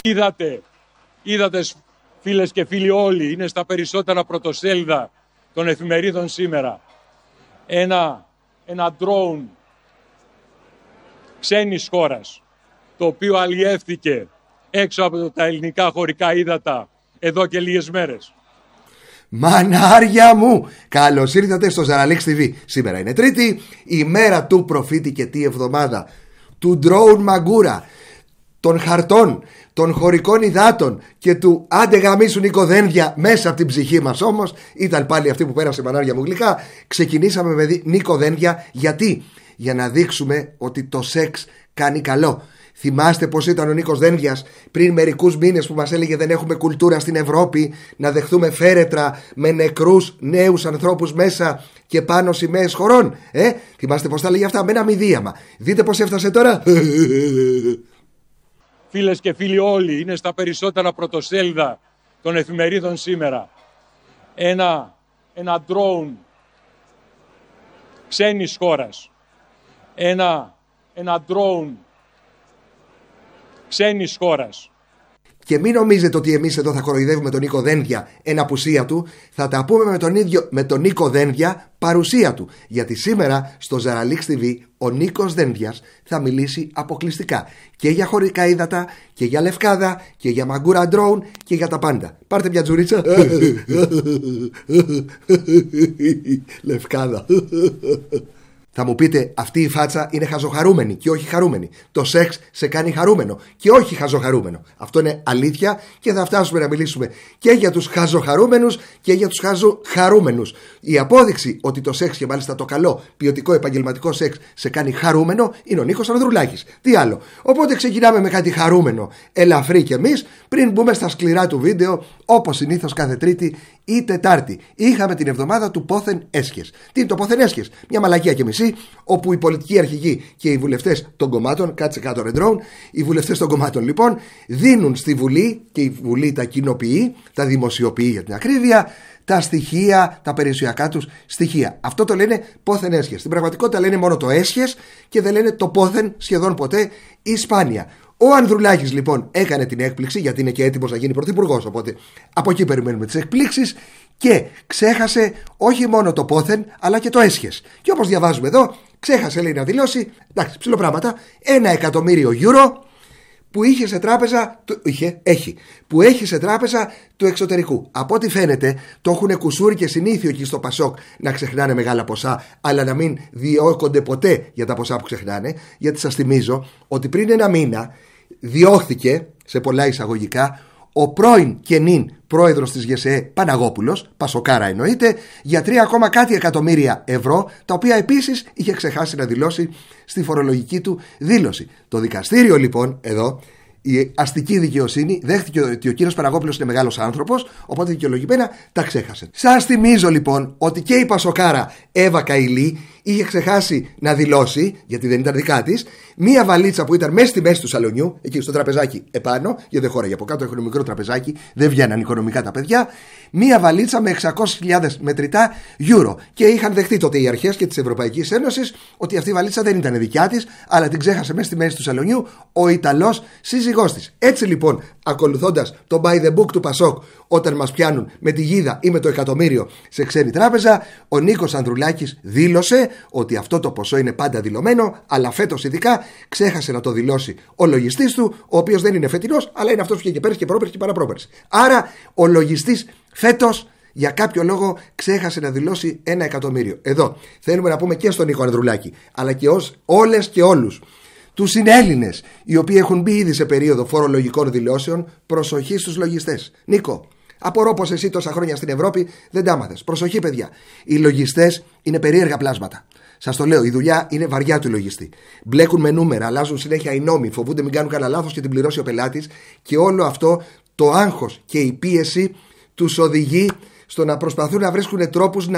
Είδατε φίλες και φίλοι όλοι, είναι στα περισσότερα πρωτοσέλιδα των εφημερίδων σήμερα. Ένα drone ξένης χώρας, το οποίο αλλιεύθηκε έξω από τα ελληνικά χωρικά ύδατα εδώ και λίγες μέρες. Μανάρια μου! Καλώς ήρθατε στο Ζαραλίξ TV. Σήμερα είναι Τρίτη, η μέρα του προφήτη και τη εβδομάδα του drone μαγκούρα, των χαρτών, των χωρικών υδάτων και του άντε γαμίσου Νίκο Δένδια μέσα από την ψυχή μας. Όμως ήταν πάλι αυτή που πέρασε, μανάρια μου γλυκά. Ξεκινήσαμε με Νίκο Δένδια. Γιατί? Για να δείξουμε ότι το σεξ κάνει καλό. Θυμάστε πως ήταν ο Νίκος Δένδιας πριν μερικούς μήνες που μας έλεγε δεν έχουμε κουλτούρα στην Ευρώπη να δεχθούμε φέρετρα με νεκρούς νέους ανθρώπους μέσα και πάνω σημαίες χωρών? Θυμάστε πως τα λέγει αυτά με ένα μηδίαμα? Δείτε πως έφτασε τώρα. Φίλες και φίλοι όλοι, είναι στα περισσότερα πρωτοσέλιδα των εφημερίδων σήμερα. Ένα drone ξένης χώρας. Ένα drone ξένης χώρας. Και μην νομίζετε ότι εμείς εδώ θα κοροϊδεύουμε τον Νίκο Δένδια εν απουσία του. Θα τα πούμε με τον Νίκο Δένδια παρουσία του. Γιατί σήμερα στο Ζαραλίξ TV ο Νίκος Δένδιας θα μιλήσει αποκλειστικά και για χωρικά ύδατα και για λευκάδα και για μαγκούρα ντρόουν και για τα πάντα. Πάρτε μια τζουρίτσα. Λευκάδα. Θα μου πείτε, αυτή η φάτσα είναι χαζοχαρούμενη και όχι χαρούμενη. Το σεξ σε κάνει χαρούμενο και όχι χαζοχαρούμενο. Αυτό είναι αλήθεια και θα φτάσουμε να μιλήσουμε και για τους χαζοχαρούμενους και για τους χαζοχαρούμενους. Η απόδειξη ότι το σεξ, και μάλιστα το καλό ποιοτικό επαγγελματικό σεξ, σε κάνει χαρούμενο είναι ο Νίκος Ανδρουλάκης. Τι άλλο. Οπότε ξεκινάμε με κάτι χαρούμενο, ελαφρύ κι εμείς, πριν μπούμε στα σκληρά του βίντεο, όπως συνήθως κάθε Τρίτη ή Τετάρτη. Είχαμε την εβδομάδα του πόθεν έσχες. Τι είναι το πόθεν έσχες? Μια μαλακία και μισή, όπου οι πολιτικοί αρχηγοί και οι βουλευτές των κομμάτων, κάτσε κάτω ρεντρόουν, οι βουλευτές των κομμάτων λοιπόν δίνουν στη Βουλή και η Βουλή τα κοινοποιεί, τα δημοσιοποιεί για την ακρίβεια, τα στοιχεία, τα περιουσιακά τους στοιχεία. Αυτό το λένε πόθεν έσχες. Στην πραγματικότητα λένε μόνο το έσχες και δεν λένε το πόθεν σχεδόν ποτέ ή σπάνια. Ο Ανδρουλάκης λοιπόν έκανε την έκπληξη, γιατί είναι και έτοιμος να γίνει πρωθυπουργός, οπότε από εκεί περιμένουμε τις εκπλήξεις, και ξέχασε όχι μόνο το πόθεν αλλά και το έσχες. Και όπως διαβάζουμε εδώ, ξέχασε λέει να δηλώσει, εντάξει, ψιλοπράγματα, 1.000.000 euro που είχε σε τράπεζα, έχει σε τράπεζα του εξωτερικού. Από ό,τι φαίνεται το έχουν κουσούρι και συνήθιο εκεί στο Πασόκ να ξεχνάνε μεγάλα ποσά, αλλά να μην διώκονται ποτέ για τα ποσά που ξεχνάνε. Γιατί σας θυμίζω ότι πριν ένα μήνα διώχθηκε, σε πολλά εισαγωγικά, ο πρώην και νυν πρόεδρος της ΓΕΣΕΕ Παναγόπουλος, Πασοκάρα εννοείται, για 3, κάτι εκατομμύρια ευρώ, τα οποία επίσης είχε ξεχάσει να δηλώσει στη φορολογική του δήλωση. Το δικαστήριο λοιπόν εδώ, η αστική δικαιοσύνη, δέχτηκε ότι ο κύριος Παναγόπουλος είναι μεγάλος άνθρωπος, οπότε δικαιολογημένα τα ξέχασε. Σας θυμίζω λοιπόν ότι και η Πασοκάρα Εύα Καηλή είχε ξεχάσει να δηλώσει, γιατί δεν ήταν δικά της, μία βαλίτσα που ήταν μέσα στη μέση του σαλονιού, εκεί στο τραπεζάκι επάνω, γιατί δεν χώραγε από κάτω, έχουν μικρό τραπεζάκι, δεν βγαίναν οικονομικά τα παιδιά. Μία βαλίτσα με 600.000 μετρητά euro. Και είχαν δεχτεί τότε οι αρχές και της Ευρωπαϊκής Ένωσης ότι αυτή η βαλίτσα δεν ήταν δικιά της, αλλά την ξέχασε μέσα στη μέση του σαλονιού ο Ιταλός σύζυγός της. Έτσι λοιπόν, ακολουθώντας το by the book του Πασόκ, όταν μας πιάνουν με τη γίδα ή με το εκατομμύριο σε ξένη τράπεζα, ο Νίκος Ανδρουλάκης δήλωσε ότι αυτό το ποσό είναι πάντα δηλωμένο, αλλά φέτος ειδικά ξέχασε να το δηλώσει ο λογιστής του, ο οποίος δεν είναι φετινός, αλλά είναι αυτός που είχε και πέρυσι και πρόπερσι και παραπρόπερσι. Άρα ο λογιστής φέτος για κάποιο λόγο ξέχασε να δηλώσει 1.000.000. Εδώ θέλουμε να πούμε και στον Νίκο Ανδρουλάκη, αλλά και όλες και όλους τους συνέλληνες οι οποίοι έχουν μπει ήδη σε περίοδο φορολογικών δηλώσεων, προσοχή στους λογιστές. Νίκο, απορώ πως εσύ τόσα χρόνια στην Ευρώπη δεν τα μάθες. Προσοχή, παιδιά. Οι λογιστές είναι περίεργα πλάσματα. Σας το λέω, η δουλειά είναι βαριά του λογιστή. Μπλέκουν με νούμερα, αλλάζουν συνέχεια οι νόμοι, φοβούνται μην κάνουν κανένα λάθος και την πληρώσει ο πελάτης, και όλο αυτό το άγχος και η πίεση τους οδηγεί στο να προσπαθούν να βρίσκουν τρόπους να